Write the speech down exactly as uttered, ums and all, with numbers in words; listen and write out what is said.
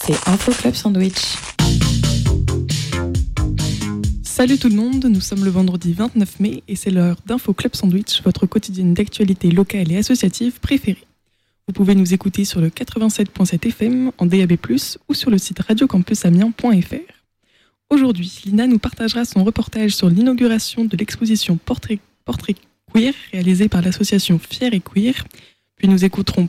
écoutez Info Club Sandwich. Salut tout le monde, nous sommes le vendredi vingt-neuf mai et c'est l'heure d'Info Club Sandwich, votre quotidienne d'actualité locale et associative préférée. Vous pouvez nous écouter sur le quatre-vingt-sept virgule sept F M en D A B plus, ou sur le site radio campus amiens point f r. Aujourd'hui, Lina nous partagera son reportage sur l'inauguration de l'exposition Portrait, Portrait Queer réalisée par l'association Fier et Queer. Puis nous écouterons